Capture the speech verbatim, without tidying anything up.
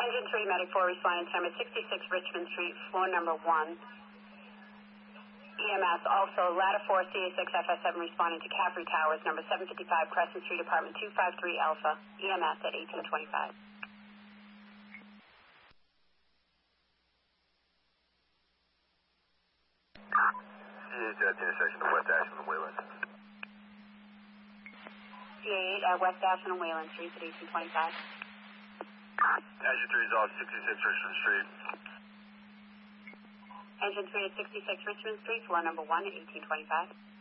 Engine three, Medic four, responding to number sixty-six Richmond Street, floor number one. E M S, also ladder four, C A six F S seven, responding to Caffrey Towers, number seven fifty-five Crescent Street, apartment two five three Alpha, E M S at eighteen twenty-five. C A eight at the intersection of West Ashland and Wayland. C A eight at West Ashland and Wayland Street at eighteen twenty-five. Engine three is off sixty-six Richmond Street. Engine three at sixty-six Richmond Street, floor number one at eighteen twenty-five.